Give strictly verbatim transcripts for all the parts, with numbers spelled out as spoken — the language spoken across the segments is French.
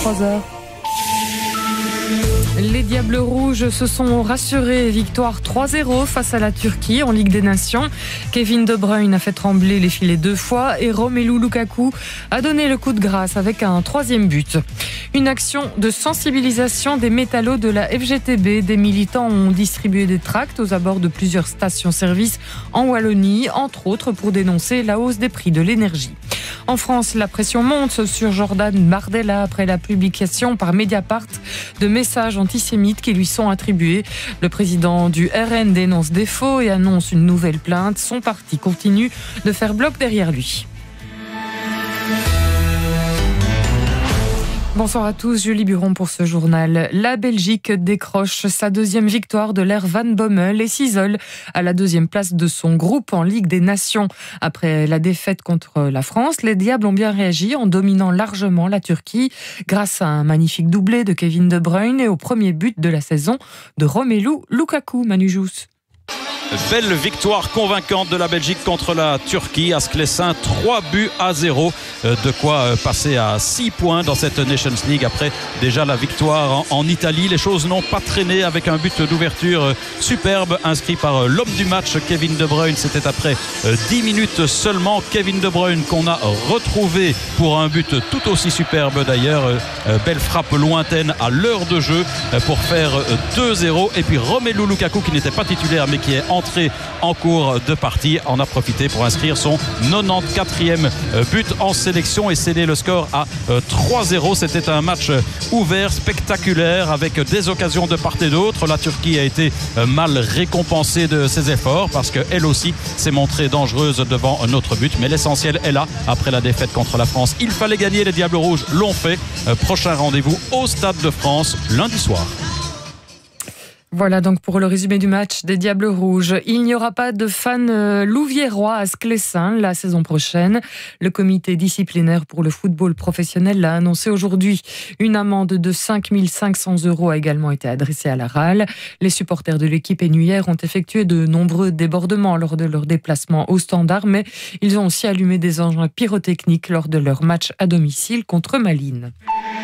vingt-trois heures. Les Diables Rouges se sont rassurés. Victoire trois zéro face à la Turquie en Ligue des Nations. Kevin De Bruyne a fait trembler les filets deux fois et Romelu Lukaku a donné le coup de grâce avec un troisième but. Une action de sensibilisation des métallos de la F G T B. Des militants ont distribué des tracts aux abords de plusieurs stations-service en Wallonie, entre autres pour dénoncer la hausse des prix de l'énergie. En France, la pression monte sur Jordan Bardella après la publication par Mediapart de messages antisémites qui lui sont attribués. Le président du R N dénonce des faux et annonce une nouvelle plainte. Son parti continue de faire bloc derrière lui. Bonsoir à tous, Julie Buron pour ce journal. La Belgique décroche sa deuxième victoire de l'ère Van Bommel et s'isole à la deuxième place de son groupe en Ligue des Nations. Après la défaite contre la France, les Diables ont bien réagi en dominant largement la Turquie grâce à un magnifique doublé de Kevin De Bruyne et au premier but de la saison de Romelu Lukaku. Manu Jousse. Belle victoire convaincante de la Belgique contre la Turquie à Sclessin, trois buts à zéro. De quoi passer à six points dans cette Nations League après déjà la victoire en Italie. Les choses n'ont pas traîné avec un but d'ouverture superbe inscrit par l'homme du match Kevin De Bruyne. C'était après dix minutes seulement. Kevin De Bruyne qu'on a retrouvé pour un but tout aussi superbe d'ailleurs. Belle frappe lointaine à l'heure de jeu pour faire deux zéro. Et puis Romelu Lukaku qui n'était pas titulaire mais qui est en entré en cours de partie en a profité pour inscrire son quatre-vingt-quatrième but en sélection et sceller le score à trois zéro. C'était un match ouvert, spectaculaire avec des occasions de part et d'autre. La Turquie a été mal récompensée de ses efforts parce qu'elle aussi s'est montrée dangereuse devant notre but, mais l'essentiel est là. Après la défaite contre la France, il fallait gagner, les Diables Rouges l'ont fait. Prochain rendez-vous au Stade de France lundi soir. Voilà donc pour le résumé du match des Diables Rouges. Il n'y aura pas de fans louviérois à Sclessin la saison prochaine. Le comité disciplinaire pour le football professionnel l'a annoncé aujourd'hui. Une amende de cinq mille cinq cents euros a également été adressée à la R A L. Les supporters de l'équipe énuyère ont effectué de nombreux débordements lors de leur déplacement au Standard, mais ils ont aussi allumé des engins pyrotechniques lors de leur match à domicile contre Malines.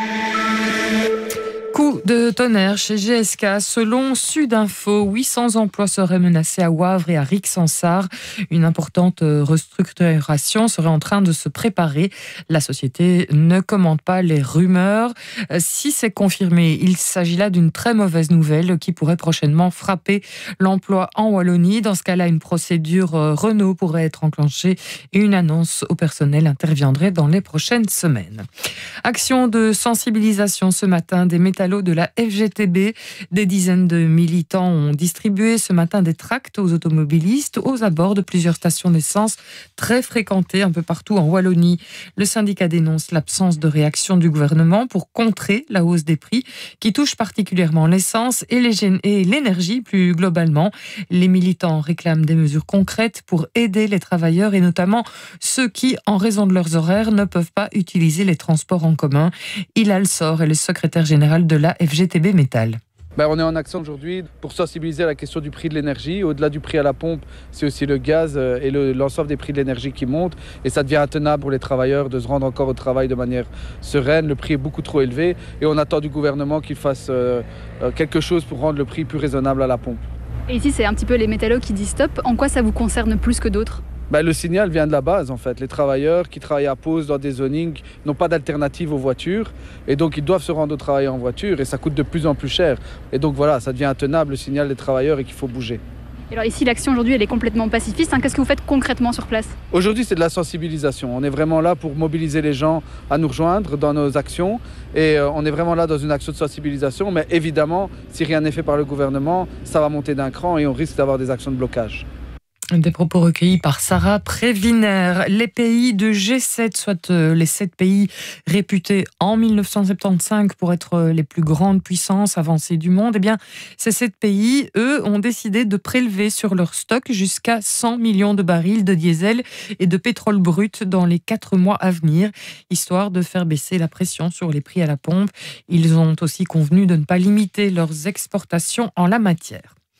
Coup de tonnerre chez G S K. Selon Sudinfo, huit cents emplois seraient menacés à Wavre et à Rixensart. Une importante restructuration serait en train de se préparer. La société ne commente pas les rumeurs. Si c'est confirmé, il s'agit là d'une très mauvaise nouvelle qui pourrait prochainement frapper l'emploi en Wallonie. Dans ce cas-là, une procédure Renault pourrait être enclenchée et une annonce au personnel interviendrait dans les prochaines semaines. Action de sensibilisation ce matin des métallos de la F G T B. Des dizaines de militants ont distribué ce matin des tracts aux automobilistes aux abords de plusieurs stations d'essence très fréquentées un peu partout en Wallonie. Le syndicat dénonce l'absence de réaction du gouvernement pour contrer la hausse des prix qui touche particulièrement l'essence et l'énergie plus globalement. Les militants réclament des mesures concrètes pour aider les travailleurs et notamment ceux qui, en raison de leurs horaires, ne peuvent pas utiliser les transports en commun. Hilal Sor est le secrétaire général de la F G T B Métal. Ben, on est en action aujourd'hui pour sensibiliser à la question du prix de l'énergie. Au-delà du prix à la pompe, c'est aussi le gaz et le, l'ensemble des prix de l'énergie qui montent. Et ça devient intenable pour les travailleurs de se rendre encore au travail de manière sereine. Le prix est beaucoup trop élevé et on attend du gouvernement qu'il fasse euh, quelque chose pour rendre le prix plus raisonnable à la pompe. Et ici, c'est un petit peu les métallos qui disent stop. En quoi ça vous concerne plus que d'autres ? Ben, le signal vient de la base en fait. Les travailleurs qui travaillent à pause dans des zonings n'ont pas d'alternative aux voitures et donc ils doivent se rendre au travail en voiture et ça coûte de plus en plus cher. Et donc voilà, ça devient intenable le signal des travailleurs et qu'il faut bouger. Et alors ici, l'action aujourd'hui, elle est complètement pacifiste. Hein. Qu'est-ce que vous faites concrètement sur place ? Aujourd'hui, c'est de la sensibilisation. On est vraiment là pour mobiliser les gens à nous rejoindre dans nos actions et euh, on est vraiment là dans une action de sensibilisation. Mais évidemment, si rien n'est fait par le gouvernement, ça va monter d'un cran et on risque d'avoir des actions de blocage. Des propos recueillis par Sarah Préviner. Les pays de G sept, soit les sept pays réputés en mille neuf cent soixante-quinze pour être les plus grandes puissances avancées du monde, eh bien, ces sept pays, eux, ont décidé de prélever sur leur stock jusqu'à cent millions de barils de diesel et de pétrole brut dans les quatre mois à venir, histoire de faire baisser la pression sur les prix à la pompe. Ils ont aussi convenu de ne pas limiter leurs exportations en la matière.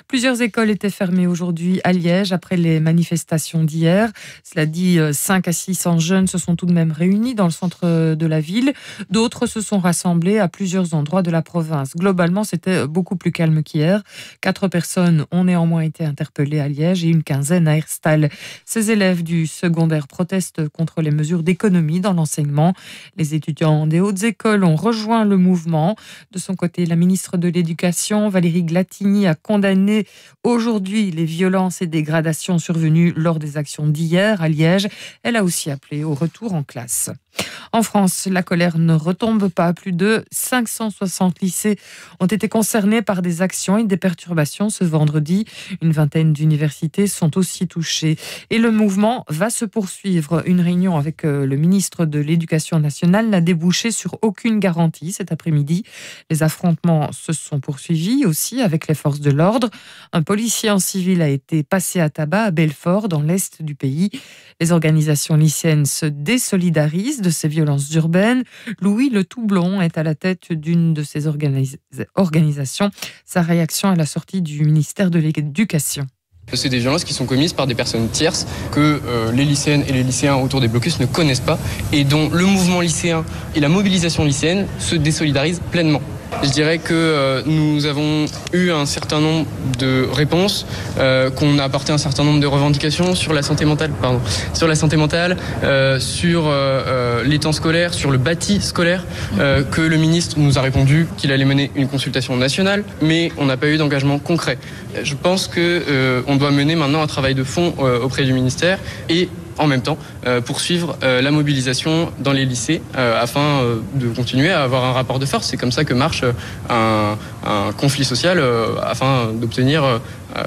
Plusieurs écoles étaient fermées aujourd'hui à Liège après les manifestations d'hier. Cela dit, cinq à six cents jeunes se sont tout de même réunis dans le centre de la ville. D'autres se sont rassemblés à plusieurs endroits de la province. Globalement, c'était beaucoup plus calme qu'hier. Quatre personnes ont néanmoins été interpellées à Liège et une quinzaine à Herstal. Ces élèves du secondaire protestent contre les mesures d'économie dans l'enseignement. Les étudiants des hautes écoles ont rejoint le mouvement. De son côté, la ministre de l'Éducation, Valérie Glatigny, a condamné aujourd'hui les violences et dégradations survenues lors des actions d'hier à Liège. Elle a aussi appelé au retour en classe. En France, la colère ne retombe pas. Plus de cinq cent soixante lycées ont été concernés par des actions et des perturbations ce vendredi. Une vingtaine d'universités sont aussi touchées. Et le mouvement va se poursuivre. Une réunion avec le ministre de l'Éducation nationale n'a débouché sur aucune garantie cet après-midi. Les affrontements se sont poursuivis aussi avec les forces de l'ordre. Un policier en civil a été passé à tabac à Belfort, dans l'est du pays. Les organisations lycéennes se désolidarisent de ces violences urbaines. Louis Le Toublon est à la tête d'une de ces organis- organisations. Sa réaction à la sortie du ministère de l'Éducation. C'est des violences qui sont commises par des personnes tierces que euh, les lycéennes et les lycéens autour des blocus ne connaissent pas et dont le mouvement lycéen et la mobilisation lycéenne se désolidarisent pleinement. Je dirais que euh, nous avons eu un certain nombre de réponses, euh, qu'on a apporté un certain nombre de revendications sur la santé mentale, pardon, sur la santé mentale, euh, sur euh, euh, les temps scolaires, sur le bâti scolaire, euh, que le ministre nous a répondu qu'il allait mener une consultation nationale, mais on n'a pas eu d'engagement concret. Je pense que euh, on doit mener maintenant un travail de fond euh, auprès du ministère et en même temps euh, poursuivre euh, la mobilisation dans les lycées euh, afin euh, de continuer à avoir un rapport de force. C'est comme ça que marche euh, un, un conflit social euh, afin d'obtenir euh,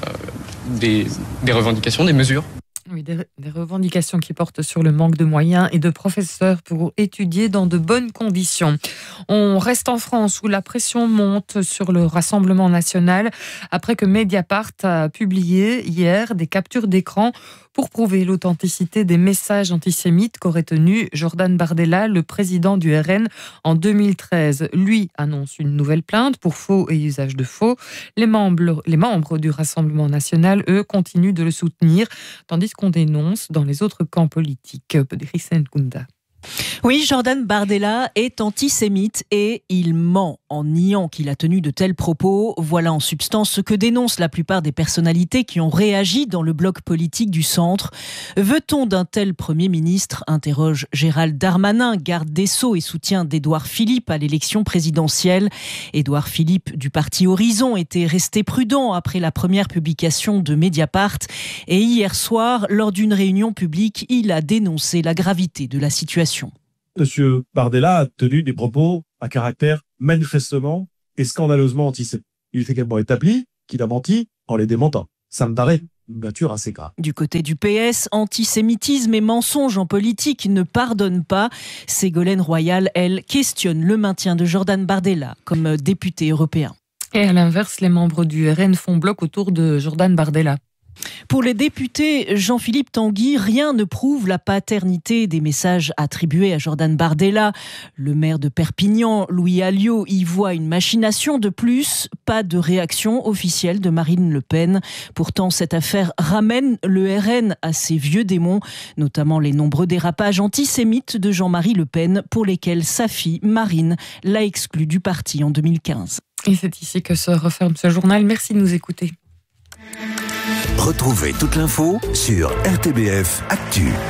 des, des revendications, des mesures. Oui, des, des revendications qui portent sur le manque de moyens et de professeurs pour étudier dans de bonnes conditions. On reste en France où la pression monte sur le Rassemblement national après que Mediapart a publié hier des captures d'écran pour prouver l'authenticité des messages antisémites qu'aurait tenu Jordan Bardella, le président du R N, en deux mille treize. Lui annonce une nouvelle plainte pour faux et usage de faux. Les membres, les membres du Rassemblement national, eux, continuent de le soutenir, tandis qu'on dénonce dans les autres camps politiques. Drissen Kunda. Oui, Jordan Bardella est antisémite et il ment en niant qu'il a tenu de tels propos. Voilà en substance ce que dénoncent la plupart des personnalités qui ont réagi dans le bloc politique du centre. Veut-on d'un tel Premier ministre ? Interroge Gérald Darmanin, garde des Sceaux et soutien d'Édouard Philippe à l'élection présidentielle. Édouard Philippe du parti Horizon était resté prudent après la première publication de Mediapart. Et hier soir, lors d'une réunion publique, il a dénoncé la gravité de la situation. Monsieur Bardella a tenu des propos à caractère manifestement et scandaleusement antisémite. Il est également établi qu'il a menti en les démentant. Ça me paraît une nature assez grave. Du côté du P S, antisémitisme et mensonges en politique ne pardonnent pas. Ségolène Royal, elle, questionne le maintien de Jordan Bardella comme député européen. Et à l'inverse, les membres du R N font bloc autour de Jordan Bardella. Pour les députés, Jean-Philippe Tanguy, rien ne prouve la paternité des messages attribués à Jordan Bardella. Le maire de Perpignan, Louis Alliot, y voit une machination de plus. Pas de réaction officielle de Marine Le Pen. Pourtant, cette affaire ramène le R N à ses vieux démons, notamment les nombreux dérapages antisémites de Jean-Marie Le Pen, pour lesquels sa fille, Marine, l'a exclu du parti en deux mille quinze. Et c'est ici que se referme ce journal. Merci de nous écouter. Retrouvez toute l'info sur R T B F Actu.